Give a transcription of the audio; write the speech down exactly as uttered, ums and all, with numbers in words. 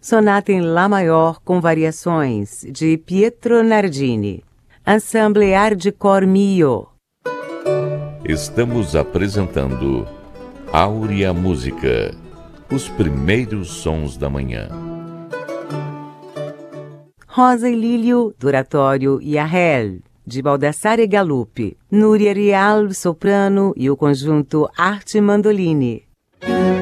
Sonata em Lá maior com variações, de Pietro Nardini. Ensemble Art Cor Mio. Estamos apresentando Áurea Música, os primeiros sons da manhã. Rosa e Lílio, Oratório e Arrel, de Baldassare Galuppi. Núria Rial, soprano, e o conjunto Arte Mandolini.